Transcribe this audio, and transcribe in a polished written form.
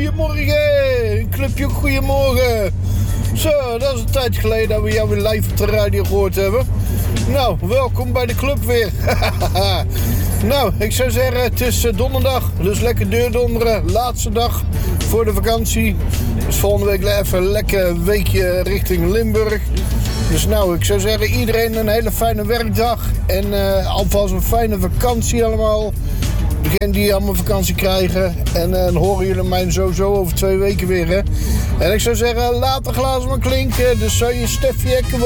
Goedemorgen, een clubje goedemorgen. Zo, dat is een tijd geleden dat we jou weer live op de radio gehoord hebben. Nou, welkom bij de club weer. Nou, ik zou zeggen, het is donderdag, dus lekker deurdonderen. Laatste dag voor de vakantie. Dus volgende week even een lekker weekje richting Limburg. Dus nou, ik zou zeggen, iedereen een hele fijne werkdag. En alvast een fijne vakantie allemaal. Degenen die allemaal vakantie krijgen. En dan horen jullie mij sowieso over 2 weken weer. Hè? En ik zou zeggen, laat de glazen maar klinken. Dus zou je Stefje Ekken